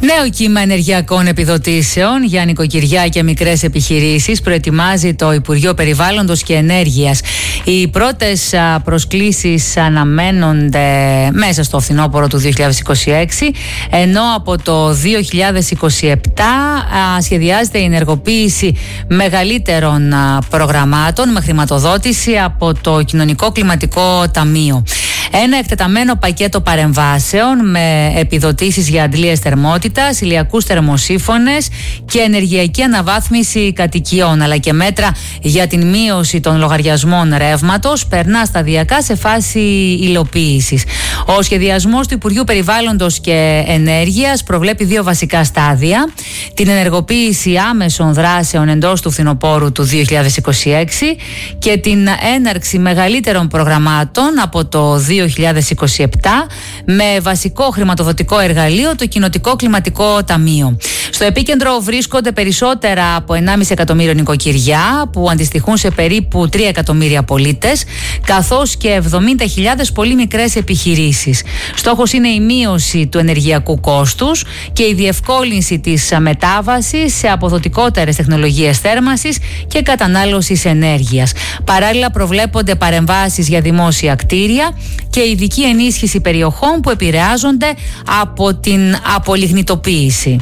Νέο κύμα ενεργειακών επιδοτήσεων για νοικοκυριά και μικρές επιχειρήσεις προετοιμάζει το Υπουργείο Περιβάλλοντος και Ενέργειας. Οι πρώτες προσκλήσεις αναμένονται μέσα στο φθινόπωρο του 2026, ενώ από το 2027 σχεδιάζεται η ενεργοποίηση μεγαλύτερων προγραμμάτων με χρηματοδότηση από το Κοινωνικό Κλιματικό Ταμείο. Ένα εκτεταμένο πακέτο παρεμβάσεων με επιδοτήσεις για αντλίες θερμότητας, ηλιακούς θερμοσύφωνες και ενεργειακή αναβάθμιση κατοικιών, αλλά και μέτρα για την μείωση των λογαριασμών ρεύματος, περνά σταδιακά σε φάση υλοποίησης. Ο σχεδιασμός του Υπουργείου Περιβάλλοντος και Ενέργειας προβλέπει δύο βασικά στάδια: την ενεργοποίηση άμεσων δράσεων εντός του φθινοπόρου του 2026 και την έναρξη μεγαλύτερων προγραμμάτων από το 2027 με βασικό χρηματοδοτικό εργαλείο το Κοινοτικό Κλιματικό Ταμείο. Στο επίκεντρο βρίσκονται περισσότερα από 1,5 εκατομμύριο νοικοκυριά που αντιστοιχούν σε περίπου 3 εκατομμύρια πολίτες, καθώς και 70.000 πολύ μικρές επιχειρήσεις. Στόχος είναι η μείωση του ενεργειακού κόστους και η διευκόλυνση της μετάβασης σε αποδοτικότερες τεχνολογίες θέρμανσης και κατανάλωσης ενέργειας. Παράλληλα προβλέπονται παρεμβάσεις για δημόσια κτίρια και ειδική ενίσχυση περιοχών που επηρεάζονται από την απολιγνητοποίηση.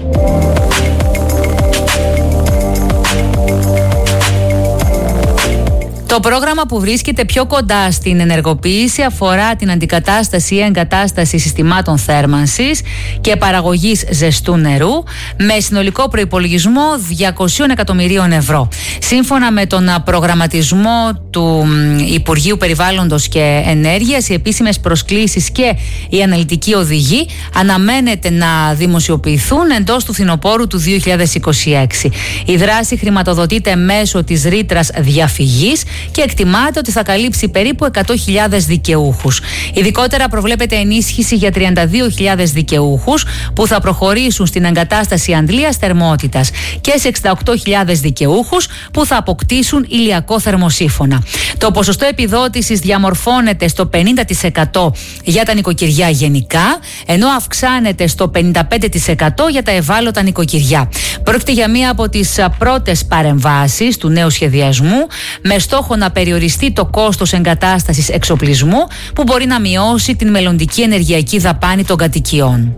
Το πρόγραμμα που βρίσκεται πιο κοντά στην ενεργοποίηση αφορά την αντικατάσταση ή εγκατάσταση συστημάτων θέρμανσης και παραγωγής ζεστού νερού με συνολικό προϋπολογισμό 200 εκατομμυρίων ευρώ. Σύμφωνα με τον προγραμματισμό του Υπουργείου Περιβάλλοντος και Ενέργειας, οι επίσημες προσκλήσεις και οι αναλυτικοί οδηγοί αναμένεται να δημοσιοποιηθούν εντός του φθινοπόρου του 2026. Η δράση χρηματοδοτείται μέσω της ρήτρας διαφυγής και εκτιμάται ότι θα καλύψει περίπου 100.000 δικαιούχους. Ειδικότερα προβλέπεται ενίσχυση για 32.000 δικαιούχους που θα προχωρήσουν στην εγκατάσταση αντλίας θερμότητας και σε 68.000 δικαιούχους που θα αποκτήσουν ηλιακό θερμοσύφωνα. Το ποσοστό επιδότησης διαμορφώνεται στο 50% για τα νοικοκυριά γενικά, ενώ αυξάνεται στο 55% για τα ευάλωτα νοικοκυριά. Πρόκειται για μία από τις πρώτες παρεμβάσεις του νέου σχεδιασμού με στόχο να περιοριστεί το κόστος εγκατάστασης εξοπλισμού που μπορεί να μειώσει την μελλοντική ενεργειακή δαπάνη των κατοικιών.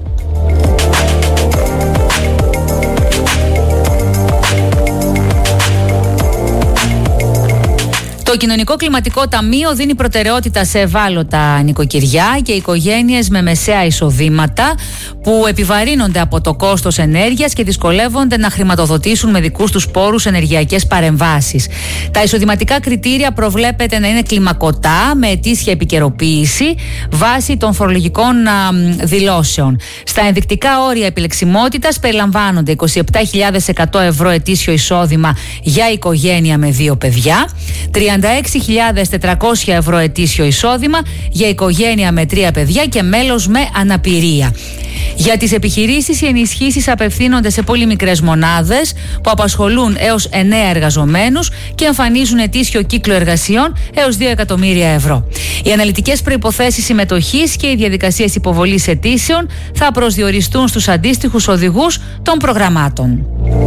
Το Κοινωνικό Κλιματικό Ταμείο δίνει προτεραιότητα σε ευάλωτα νοικοκυριά και οικογένειες με μεσαία εισοδήματα που επιβαρύνονται από το κόστος ενέργειας και δυσκολεύονται να χρηματοδοτήσουν με δικούς τους πόρους ενεργειακές παρεμβάσεις. Τα εισοδηματικά κριτήρια προβλέπεται να είναι κλιμακωτά με ετήσια επικαιροποίηση βάσει των φορολογικών δηλώσεων. Στα ενδεικτικά όρια επιλεξιμότητας περιλαμβάνονται 27.100 ευρώ ετήσιο εισόδημα για οικογένεια με 2 παιδιά, 36.400 ευρώ ετήσιο εισόδημα για οικογένεια με 3 παιδιά και μέλος με αναπηρία. Για τις επιχειρήσεις, οι ενισχύσεις απευθύνονται σε πολύ μικρές μονάδες που απασχολούν έως 9 εργαζομένους και εμφανίζουν ετήσιο κύκλο εργασιών έως 2 εκατομμύρια ευρώ. Οι αναλυτικές προϋποθέσεις συμμετοχής και οι διαδικασίες υποβολής αιτήσεων θα προσδιοριστούν στους αντίστοιχους οδηγούς των προγραμμάτων.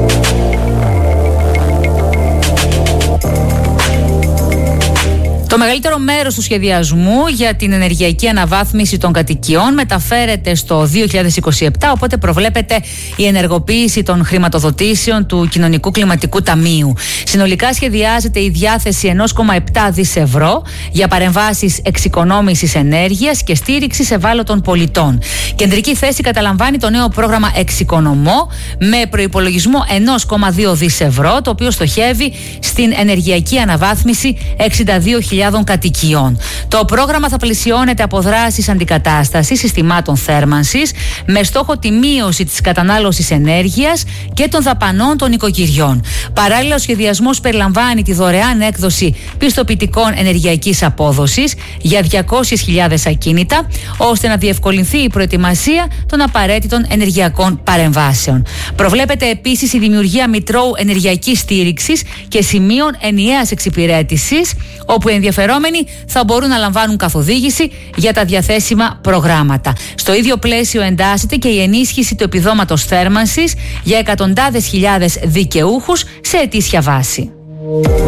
Το μεγαλύτερο μέρος του σχεδιασμού για την ενεργειακή αναβάθμιση των κατοικιών μεταφέρεται στο 2027, οπότε προβλέπεται η ενεργοποίηση των χρηματοδοτήσεων του Κοινωνικού Κλιματικού Ταμείου. Συνολικά σχεδιάζεται η διάθεση 1,7 δις ευρώ για παρεμβάσεις εξοικονόμησης ενέργειας και στήριξης ευάλωτων πολιτών. Κεντρική θέση καταλαμβάνει το νέο πρόγραμμα Εξοικονομώ με προϋπολογισμό 1,2 δις ευρώ, το οποίο στοχεύει στην ενεργειακή αναβάθμιση 62.000 κατοικιών. Το πρόγραμμα θα πλαισιώνεται από δράσεις αντικατάστασης συστημάτων θέρμανσης με στόχο τη μείωση της κατανάλωσης ενέργειας και των δαπανών των νοικοκυριών. Παράλληλα, ο σχεδιασμός περιλαμβάνει τη δωρεάν έκδοση πιστοποιητικών ενεργειακής απόδοσης για 200.000 ακίνητα, ώστε να διευκολυνθεί η προετοιμασία των απαραίτητων ενεργειακών παρεμβάσεων. Προβλέπεται επίσης η δημιουργία μητρώου ενεργειακής στήριξης και σημείων ενιαίας εξυπηρέτησης, όπου ενδιαφερόμενοι ενδιαφερόμενοι θα μπορούν να λαμβάνουν καθοδήγηση για τα διαθέσιμα προγράμματα. Στο ίδιο πλαίσιο εντάσσεται και η ενίσχυση του επιδόματος θέρμανσης για εκατοντάδες χιλιάδες δικαιούχους σε ετήσια βάση.